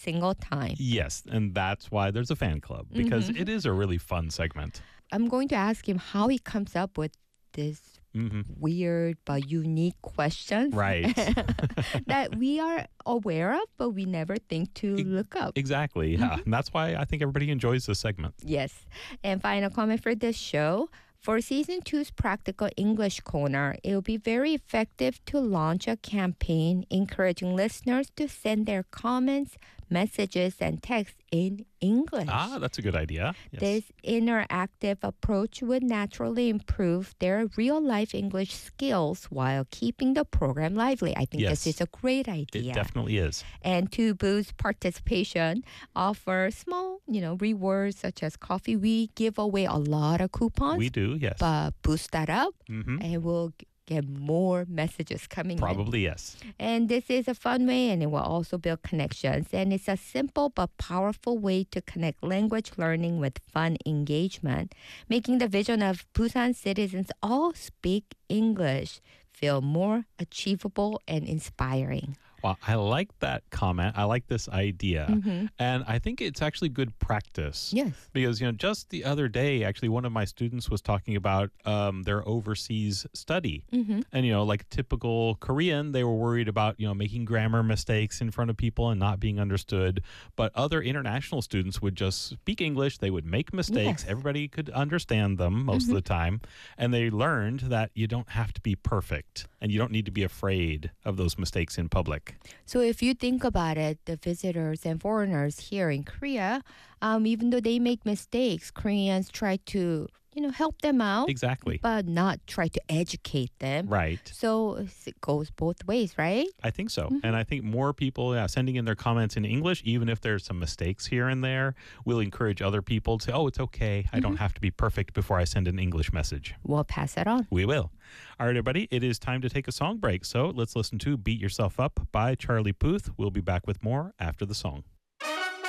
single time. Yes, and that's why there's a fan club, because Mm-hmm. it is a really fun segment. I'm going to ask him how he comes up with this weird but unique questions Right. that we are aware of, but we never think to look up. Exactly. Yeah. And that's why I think everybody enjoys this segment. Yes. And final comment for this show. For Season 2's Practical English Corner, it will be very effective to launch a campaign encouraging listeners to send their comments, messages, and texts in English. That's a good idea. Yes. This interactive approach would naturally improve their real-life English skills while keeping the program lively. I think Yes. this is a great idea. It definitely is. And to boost participation, offer small, rewards such as coffee. We give away a lot of coupons. We do, yes. But boost that up, Mhm. and we'll get more messages coming in. Probably yes. And this is a fun way, and it will also build connections. And it's a simple but powerful way to connect language learning with fun engagement, making the vision of Busan citizens all speak English feel more achievable and inspiring. Well, I like that comment. I like this idea. And I think it's actually good practice. Yes. Because, just the other day, actually, one of my students was talking about their overseas study. And, like typical Korean, they were worried about, making grammar mistakes in front of people and not being understood. But other international students would just speak English. They would make mistakes. Yes. Everybody could understand them most of the time. And they learned that you don't have to be perfect and you don't need to be afraid of those mistakes in public. So if you think about it, the visitors and foreigners here in Korea, even though they make mistakes, Koreans try to, help them out. Exactly. But not try to educate them. Right. So it goes both ways, right? I think so. And I think more people sending in their comments in English, even if there's some mistakes here and there, will encourage other people to, it's okay. I don't have to be perfect before I send an English message. We'll pass it on. We will. All right, everybody, it is time to take a song break. So let's listen to Beat Yourself Up by Charlie Puth. We'll be back with more after the song.